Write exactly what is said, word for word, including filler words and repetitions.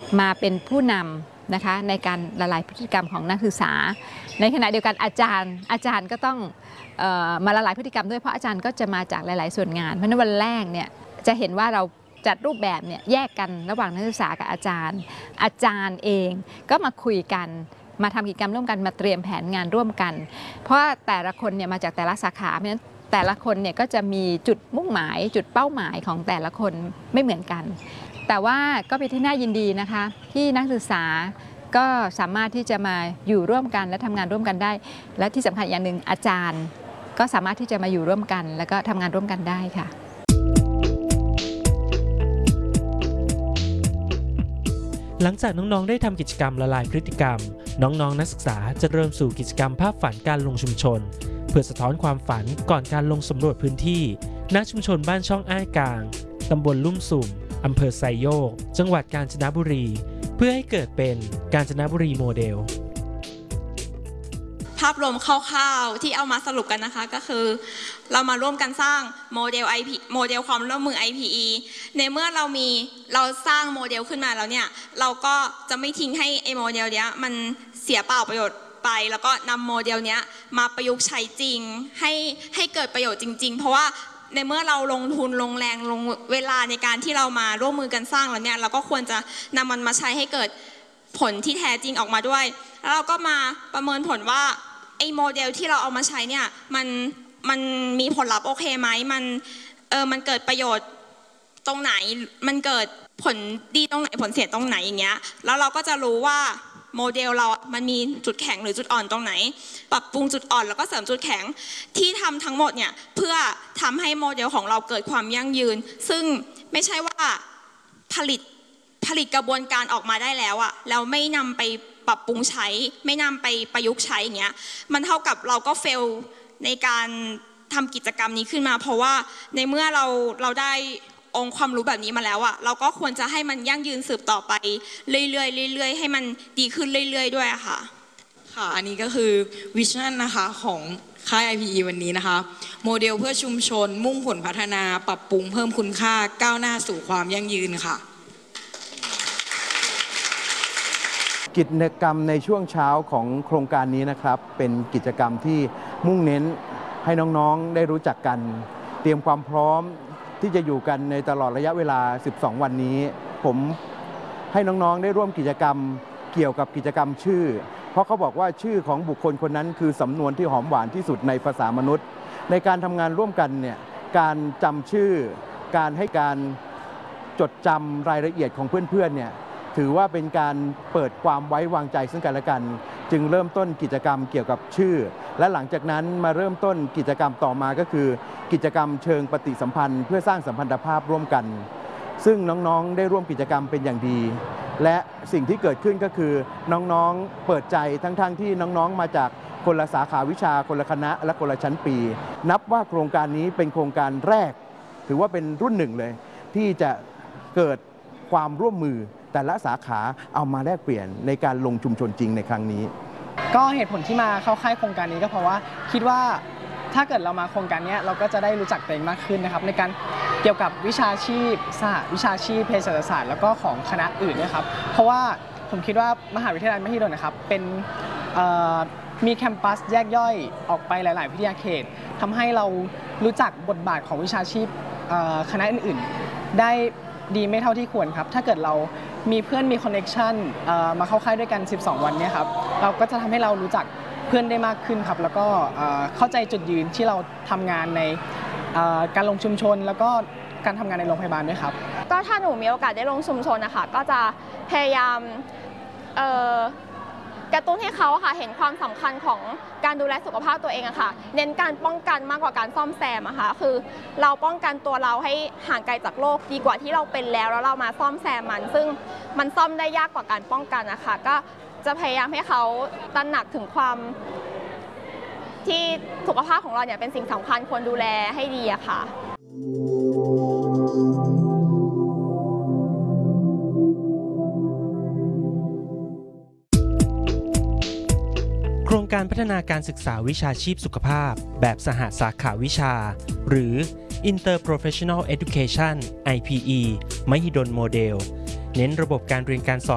มาเป็นผู้นำนะคะในการละลายพฤติกรรมของนักศึกษาในขณะเดียวกันอาจารย์อาจารย์ก็ต้องเอ่อมาละลายพฤติกรรมด้วยเพราะอาจารย์ก็จะมาจากหลายๆส่วนงานเพราะฉะนั้นวันแรกเนี่ยจะเห็นว่าเราจัดรูปแบบเนี่ยแยกกันระหว่างนักศึกษากับอาจารย์อาจารย์เองก็มาคุยกันมาทำกิจกรรมร่วมกันมาเตรียมแผนงานร่วมกันเพราะแต่ละคนเนี่ยมาจากแต่ละสาขาเพราะฉะนั้นแต่ละคนเนี่ยก็จะมีจุดมุ่งหมายจุดเป้าหมายของแต่ละคนไม่เหมือนกันแต่ว่าก็เป็นที่น่ายินดีนะคะที่นักศึกษาก็สามารถที่จะมาอยู่ร่วมกันและทำงานร่วมกันได้และที่สำคัญอย่างหนึ่งอาจารย์ก็สามารถที่จะมาอยู่ร่วมกันแล้วก็ทำงานร่วมกันได้ค่ะหลังจากน้องๆได้ทำกิจกรรมละลายพฤติกรรมน้องๆ น, นักศึกษาจะเริ่มสู่กิจกรรมภาพฝันการลงชุมชนเพื่อสะท้อนความฝันก่อนการลงสำรวจพื้นที่ณชุมชนบ้านช่องอ้ายกลางตำบลลุ่มสุ่มอำเภอไซโยกจังหวัดกาญจนบุรีเพื่อให้เกิดเป็นกาญจนบุรีโมเดลภาพรวมคร่าวๆที่เอามาสรุปกันนะคะก็คือเรามาร่วมกันสร้างโมเดล ไอ พี โมเดลความร่วมมือ ไอ พี อี ในเมื่อเรามีเราสร้างโมเดลขึ้นมาแล้วเนี่ยเราก็จะไม่ทิ้งให้ไอโมเดลเนี้ยมันเสียเปล่าประโยชน์ไปแล้วก็นำโมเดลเนี้ยมาประยุกต์ใช้จริงให้ให้เกิดประโยชน์จริงๆเพราะว่าในเมื่อเราลงทุนลงแรงลงเวลาในการที่เรามาร่วมมือกันสร้างแล้วเนี่ยเราก็ควรจะนำมันมาใช้ให้เกิดผลที่แท้จริงออกมาด้วยแล้วเราก็มาประเมินผลว่าไอ้โมเดลที่เราเอามาใช้เนี่ยมันมันมีผลลัพธ์โอเคไหมมันเออมันเกิดประโยชน์ตรงไหนมันเกิดผลดีตรงไหนผลเสียตรงไหนอย่างเงี้ยแล้วเราก็จะรู้ว่าโมเดลเรามันมีจุดแข็งหรือจุดอ่อนตรงไหนปรับปรุงจุดอ่อนแล้วก็เสริมจุดแข็งที่ทำทั้งหมดเนี่ยเพื่อทำให้โมเดลของเราเกิดความยั่งยืนซึ่งไม่ใช่ว่าผลิตผลิตกระบวนการออกมาได้แล้วอะแล้วไม่นำไปปรับปรุงใช้ไม่นำไปประยุกต์ใช้อย่างเงี้ยมันเท่ากับเราก็เฟลในการทำกิจกรรมนี้ขึ้นมาเพราะว่าในเมื่อเราเราได้องค์ความรู้แบบนี้มาแล้วอะเราก็ควรจะให้มันยั่งยืนสืบต่อไปเรื่อยๆเรื่อยๆให้มันดีขึ้นเรื่อยๆด้วยค่ะค่ะอันนี้ก็คือวิชั่นนะคะของค่าย ไอ พี อี วันนี้นะคะโมเดลเพื่อชุมชนมุ่งผลพัฒนาปรับปรุงเพิ่มคุณค่าก้าวหน้าสู่ความยั่งยืนค่ะกิจกรรมในช่วงเช้าของโครงการนี้นะครับเป็นกิจกรรมที่มุ่งเน้นให้น้องๆได้รู้จักกันเตรียมความพร้อมที่จะอยู่กันในตลอดระยะเวลาสิบสองวันนี้ผมให้น้องๆได้ร่วมกิจกรรมเกี่ยวกับกิจกรรมชื่อเพราะเขาบอกว่าชื่อของบุคคลคนนั้นคือสำนวนที่หอมหวานที่สุดในภาษามนุษย์ในการทำงานร่วมกันเนี่ยการจำชื่อการให้การจดจำรายละเอียดของเพื่อนๆเนี่ยถือว่าเป็นการเปิดความไว้วางใจซึ่งกันและกันจึงเริ่มต้นกิจกรรมเกี่ยวกับชื่อและหลังจากนั้นมาเริ่มต้นกิจกรรมต่อมาก็คือกิจกรรมเชิงปฏิสัมพันธ์เพื่อสร้างสัมพันธภาพร่วมกันซึ่งน้องๆได้ร่วมกิจกรรมเป็นอย่างดีและสิ่งที่เกิดขึ้นก็คือน้องๆเปิดใจทั้งๆ ท, ที่น้องๆมาจากคนละสาขาวิชาคนละคณะและคนละชั้นปีนับว่าโครงการนี้เป็นโครงการแรกถือว่าเป็นรุ่นหนึ่งเลยที่จะเกิดความร่วมมือแต่ละสาขาเอามาแลกเปลี่ยนในการลงชุมชนจริงในครั้งนี้ก็เหตุผลที่มาเข้าค่ายโครงการนี้ก็เพราะว่าคิดว่าถ้าเกิดเรามาโครงการนี้เราก็จะได้รู้จักตัวเองมากขึ้นนะครับในการเกี่ยวกับวิชาชีพสหวิชาชีพเภสัชศาสตร์แล้วก็ของคณะอื่นด้วยครับเพราะว่าผมคิดว่ามหาวิทยาลัยมหิดลนะครับเป็นมีแคมปัสแยกย่อยออกไปหลายๆวิทยาเขตทำให้เรารู้จักบทบาทของวิชาชีพคณะอื่นๆได้ดีไม่เท่าที่ควรครับถ้าเกิดเรามีเพื่อนมีคอนเนคชั่นมาเข้าค่ายด้วยกันสิบสองวันเนี่ยครับเราก็จะทำให้เรารู้จักเพื่อนได้มากขึ้นครับแล้วก็เข้าใจจุดยืนที่เราทำงานในการลงชุมชนแล้วก็การทำงานในโรงพยาบาลด้วยครับก็ถ้าหนูมีโอกาสได้ลงชุมชนนะคะก็จะพยายามกระตุ้นให้เขาค่ะเห็นความสำคัญของการดูแลสุขภาพตัวเองอะค่ะเน้นการป้องกันมากกว่าการซ่อมแซมอะค่ะคือเราป้องกันตัวเราให้ห่างไกลจากโรคดีกว่าที่เราเป็นแล้วแล้วเรามาซ่อมแซมมันซึ่งมันซ่อมได้ยากกว่าการป้องกันนะคะก็จะพยายามให้เขาตระหนักถึงความที่สุขภาพของเราเนี่ยเป็นสิ่งสำคัญควรดูแลให้ดีอะค่ะโครงการพัฒนาการศึกษาวิชาชีพสุขภาพแบบสหสาขาวิชาหรือ Interprofessional Education ไอ พี อี มหิดลโมเดลเน้นระบบการเรียนการสอน